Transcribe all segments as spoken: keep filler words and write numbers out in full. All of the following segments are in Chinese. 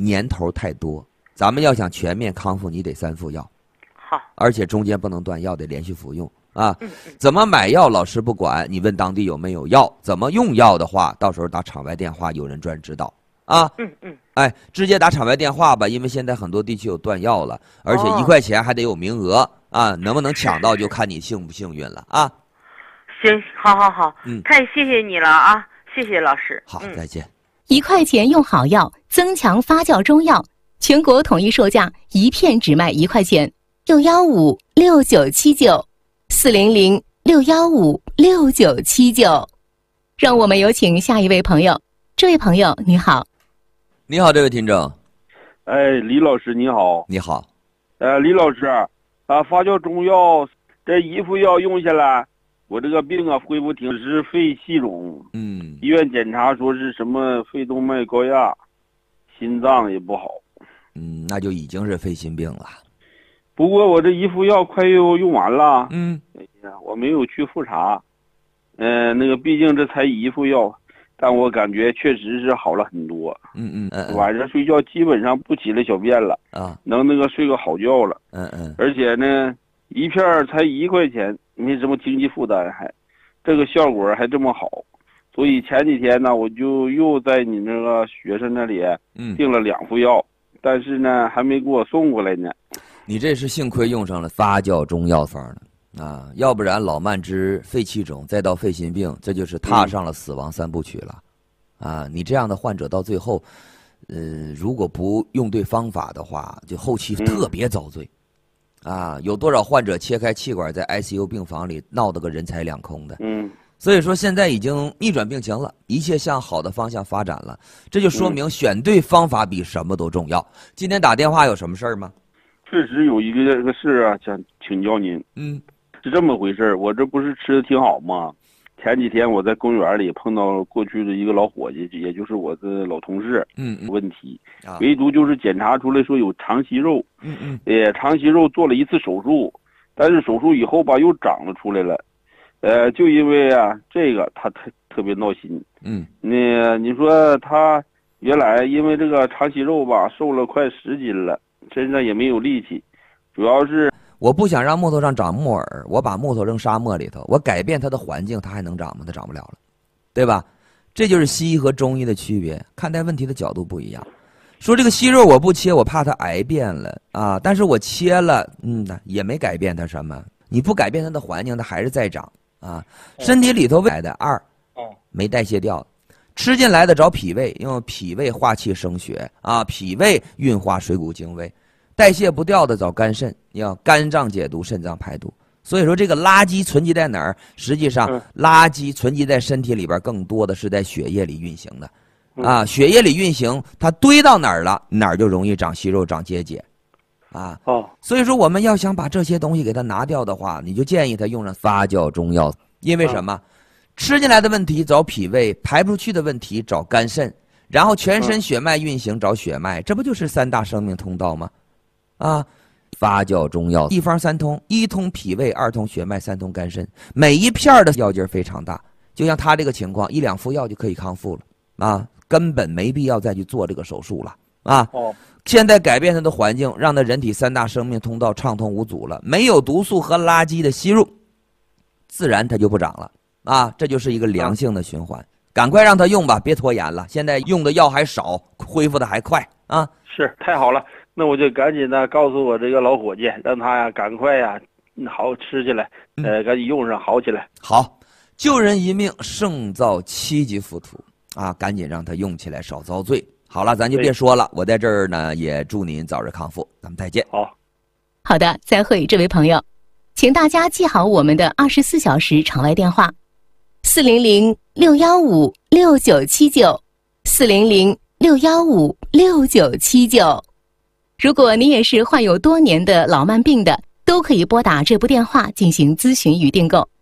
年头太多。咱们要想全面康复，你得三副药。 好， 而且中间不能断药，得连续服用啊。 嗯嗯、 怎么买药老师不管，你问当地有没有药。怎么用药的话，到时候打场外电话，有人专指导啊。 嗯嗯。 哎，直接打场外电话吧，因为现在很多地区有断药了，而且一块钱还得有名额、哦、啊，能不能抢到就看你幸不幸运了啊。 行，好好好， 嗯， 太谢谢你了啊，谢谢老师。 好，再见。 一块钱用好药，增强发酵中药，全国统一售价，一片只卖一块钱。六幺五六九七九，四零零六幺五六九七九。让我们有请下一位朋友。这位朋友你好。 你好，这位听众。 哎，李老师你好。 你好。 呃，李老师，啊，发酵中药这一副药用下来，我这个病啊恢复挺是肺气肿。 嗯。 医院检查说是什么肺动脉高压，心脏也不好。 嗯，那就已经是肺心病了。 不过我这一副药快又用完了。 嗯。 哎呀，我没有去复查。嗯、呃，那个毕竟这才一副药。但我感觉确实是好了很多。 嗯嗯嗯， 晚上睡觉基本上不起来小便了啊， 能那个睡个好觉了。 嗯嗯， 而且呢，一片才一块钱，没什么经济负担，还这个效果还这么好。所以前几天呢，我就又在你那个学生那里订了两副药，嗯、但是呢还没给我送过来呢。 你这是幸亏用上了发酵中药方了。啊，要不然老慢支、肺气肿，再到肺心病，这就是踏上了死亡三部曲了。嗯、啊，你这样的患者到最后，呃，如果不用对方法的话，就后期特别遭罪。嗯、啊，有多少患者切开气管在 I C U 病房里闹得个人财两空的？ 嗯， 所以说现在已经逆转病情了，一切向好的方向发展了，这就说明选对方法比什么都重要。嗯、今天打电话有什么事儿吗？ 确实有一个这个事啊，想请教您。 嗯。 是这么回事，我这不是吃的挺好吗？前几天我在公园里碰到过去的一个老伙计，也就是我的老同事， 嗯， 问题，啊、唯独就是检查出来说有肠息肉， 嗯嗯， 也肠息肉做了一次手术，但是手术以后吧又长了出来了，呃，就因为啊这个他特特别闹心， 嗯， 那你说他原来因为这个肠息肉吧瘦了快十斤了，身上也没有力气，主要是。 我不想让木头上长木耳，我把木头扔沙漠里头，我改变它的环境，它还能长吗？它长不了了，对吧？这就是西医和中医的区别，看待问题的角度不一样。说这个息肉我不切，我怕它癌变了啊，但是我切了，嗯，也没改变它什么。你不改变它的环境，它还是在长啊。身体里头来的二，没代谢掉，吃进来的找脾胃，因为脾胃化气生血啊，脾胃运化水谷精微。代谢不掉的找肝肾，要肝脏解毒，肾脏排毒。所以说这个垃圾存积在哪儿？实际上，垃圾存积在身体里边，更多的是在血液里运行的，啊，血液里运行，它堆到哪儿了，哪儿就容易长息肉、长结节，啊。 哦。 所以说我们要想把这些东西给它拿掉的话，你就建议他用上发酵中药，因为什么？吃进来的问题找脾胃，排不出去的问题找肝肾，然后全身血脉运行找血脉，这不就是三大生命通道吗？啊，发酵中药一方三通，一通脾胃，二通血脉，三通肝肾，每一片的药劲非常大。就像他这个情况，一两副药就可以康复了啊，根本没必要再去做这个手术了啊。 哦， 现在改变他的环境，让他人体三大生命通道畅通无阻了，没有毒素和垃圾的吸入，自然它就不长了啊，这就是一个良性的循环。赶快让他用吧，别拖延了。现在用的药还少，恢复的还快啊！ 是，太好了。那我就赶紧的告诉我这个老伙计，让他呀赶快呀好吃起来，呃，赶紧用上好起来。 好，救人一命胜造七级浮屠啊！赶紧让他用起来，少遭罪。好了，咱就别说了，我在这儿呢也祝您早日康复，咱们再见。 好， 好的，再会，这位朋友，请大家记好我们的二十四小时场外电话：四零零六幺五六九七九，四零零六幺五六九七九。如果你也是患有多年的老慢病的，都可以拨打这部电话进行咨询与订购。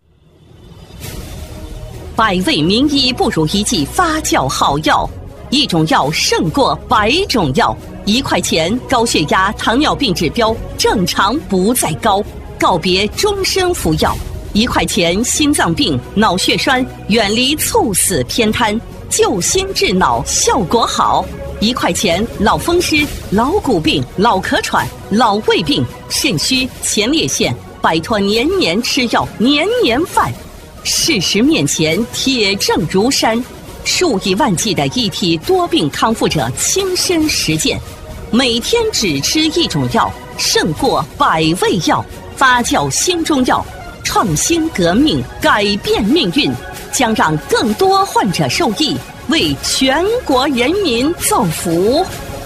百味名医不如一剂发酵好药，一种药胜过百种药。一块钱高血压、糖尿病指标正常不再高，告别终身服药。一块钱心脏病、脑血栓远离猝死偏瘫。 救心治脑效果好。一块钱老风湿、老骨病、老咳喘、老胃病、肾虚、前列腺，摆脱年年吃药、年年犯。事实面前，铁证如山，数以万计的一体多病康复者亲身实践，每天只吃一种药，胜过百味药。发酵新中药，创新革命，改变命运，将让更多患者受益，为全国人民造福。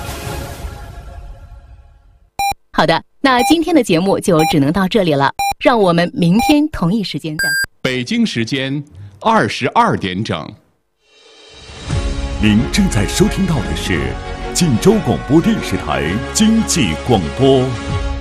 好的，那今天的节目就只能到这里了，让我们明天同一时间再会。 北京时间二十二点整。 您正在收听到的是晋州广播电视台经济广播。